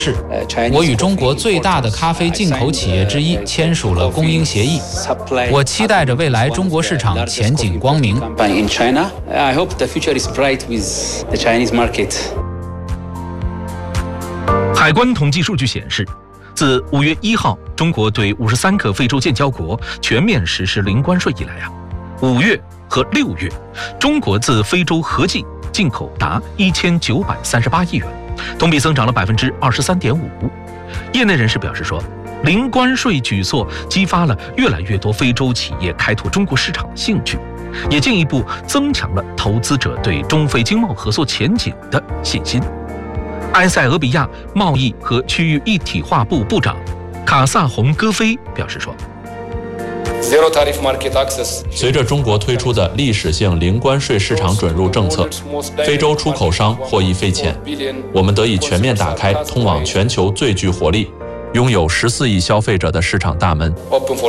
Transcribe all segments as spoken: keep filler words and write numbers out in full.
是，我与中国最大的咖啡进口企业之一签署了供应协议。我期待着未来中国市场前景光明。 海关统计数据显示，自五月一号，中国对五十三个非洲建交国全面实施零关税以来啊，五月和六月，中国自非洲合计进口达一千九百三十八亿元，同比增长了百分之二十三点五。业内人士表示说，零关税举措激发了越来越多非洲企业开拓中国市场的兴趣，也进一步增强了投资者对中非经贸合作前景的信心。埃塞俄比亚贸易和区域一体化部部长卡萨洪戈菲表示说， 随着中国推出的历史性零关税市场准入政策，非洲出口商获益匪浅，我们得以全面打开通往全球最具活力、拥有十四亿消费者的市场大门。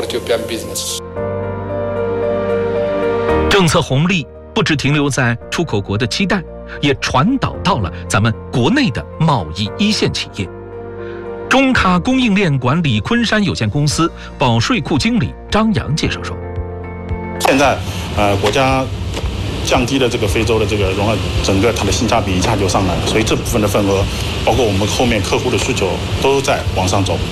政策红利不只停留在出口国的期待，也传导到了咱们国内的贸易一线企业。中咖供应链管理昆山有限公司保税库经理张扬介绍说， 现在呃国家降低了这个非洲的这个融合，整个它的性价比一下就上来了，所以这部分的份额，包括我们后面客户的需求都在往上走。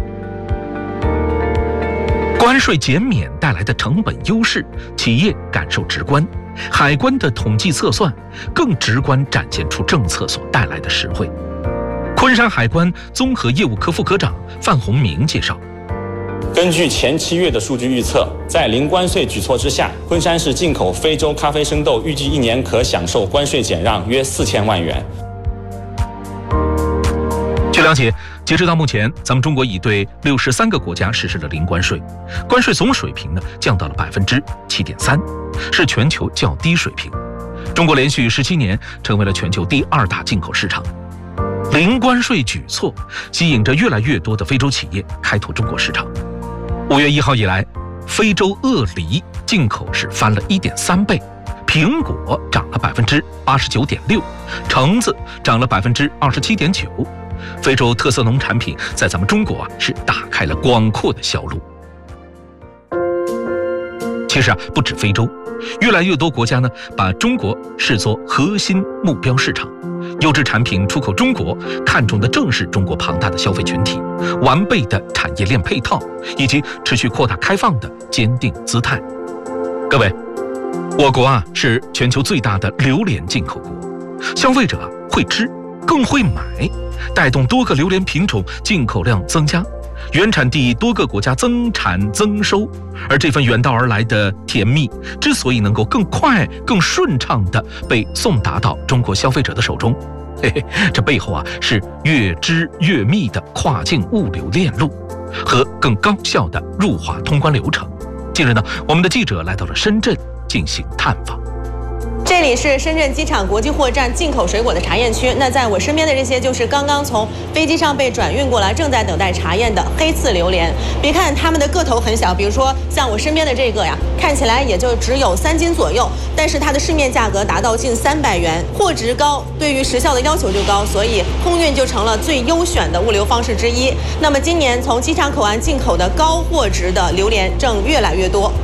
关税减免带来的成本优势，企业感受直观，海关的统计测算更直观展现出政策所带来的实惠。昆山海关综合业务科副科长范宏明介绍， 根据前七月的数据预测，在零关税举措之下，昆山市进口非洲咖啡生豆预计一年可享受关税减让约四千万元。 据了解，截止到目前，咱们中国已对六十三个国家实施了零关税，关税总水平呢降到了百分之七点三，是全球较低水平。中国连续十七年成为了全球第二大进口市场。零关税举措吸引着越来越多的非洲企业开拓中国市场。五月一号以来，非洲鳄梨进口是翻了一点三倍，苹果涨了百分之八十九点六，橙子涨了百分之二十七点九。非洲特色农产品在咱们中国啊是打开了广阔的销路。其实啊，不止非洲，越来越多国家呢把中国视作核心目标市场。优质产品出口中国，看重的正是中国庞大的消费群体、完备的产业链配套以及持续扩大开放的坚定姿态。各位，我国啊是全球最大的榴莲进口国，消费者会吃，更会买，带动多个榴莲品种进口量增加，原产地多个国家增产增收，而这份远道而来的甜蜜之所以能够更快更顺畅地被送达到中国消费者的手中，嘿嘿，这背后啊是越织越密的跨境物流链路和更高效的入华通关流程。近日呢，我们的记者来到了深圳进行探访。 这里是深圳机场国际货站进口水果的查验区。那在我身边的这些就是刚刚从飞机上被转运过来，正在等待查验的黑刺榴莲。别看它们的个头很小，比如说像我身边的这个呀，看起来也就只有三斤左右，但是它的市面价格达到近三百元，货值高，对于时效的要求就高，所以空运就成了最优选的物流方式之一。那么今年从机场口岸进口的高货值的榴莲正越来越多。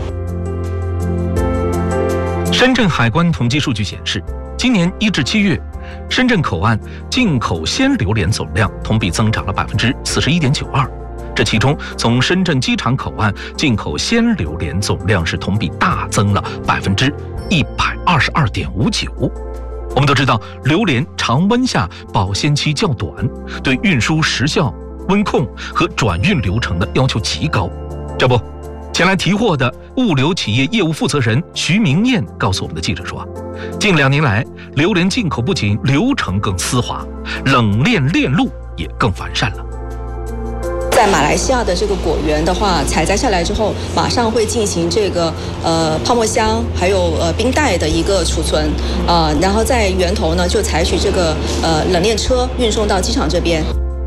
深圳海关统计数据显示，今年一至七月，深圳口岸进口鲜榴莲总量同比增长了百分之四十一点九二。这其中，从深圳机场口岸进口鲜榴莲总量是同比大增了百分之一百二十二点五九。我们都知道，榴莲常温下保鲜期较短，对运输时效、温控和转运流程的要求极高。这不，前来提货的物流企业业务负责人徐明燕告诉我们的记者说，近两年来，榴莲进口不仅流程更丝滑，冷链链路也更完善了。 在马来西亚的这个果园的话，采摘下来之后，马上会进行这个呃泡沫箱，还有呃冰袋的一个储存，啊、呃，然后在源头呢就采取这个呃冷链车运送到机场这边。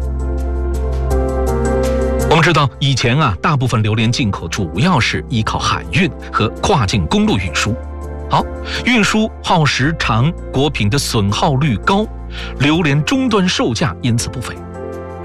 我们知道，以前啊，大部分榴莲进口主要是依靠海运和跨境公路运输。好，运输耗时长，果品的损耗率高，榴莲终端售价因此不菲。